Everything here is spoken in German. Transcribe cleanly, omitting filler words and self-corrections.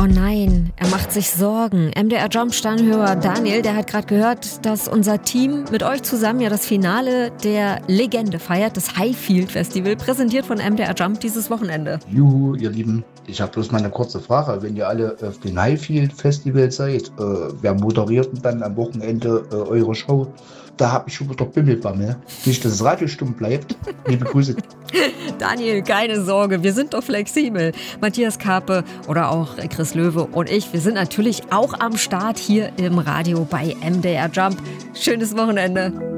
Oh nein, er macht sich Sorgen. MDR Jump-Stammhörer Daniel, der hat gerade gehört, dass unser Team mit euch zusammen ja das Finale der Legende feiert, das Highfield Festival, präsentiert von MDR Jump dieses Wochenende. Juhu, ihr Lieben. Ich habe bloß mal eine kurze Frage. Wenn ihr alle auf dem Highfield Festival seid, wer moderiert denn dann am Wochenende eure Show? Da habe ich schon wieder Bimmelbammel. Nicht, dass das Radio stumm bleibt. Liebe Grüße. Daniel, keine Sorge, wir sind doch flexibel. Matthias Karpe oder auch Chris Löwe und ich, wir sind natürlich auch am Start hier im Radio bei MDR Jump. Schönes Wochenende.